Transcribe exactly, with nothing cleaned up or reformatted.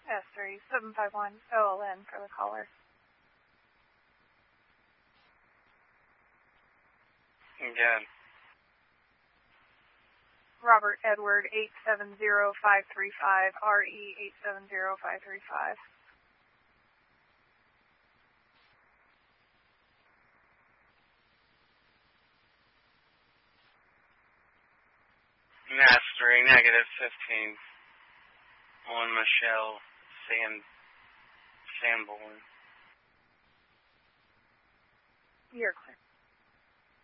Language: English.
S three seven five one O L N for the caller. Again. Robert Edward eight seven zero five three five, R E eight seven zero five three five. Mass three, negative fifteen. On Michelle Sand Sanborn. You're clear.